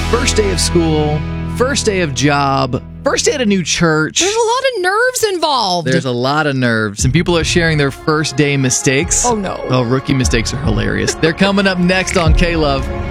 First day of school, first day of job, first day at a new church. There's a lot of nerves involved. There's a lot of nerves, and people are sharing their first day mistakes. Oh, no. Oh, rookie mistakes are hilarious. They're coming up next on K-Love.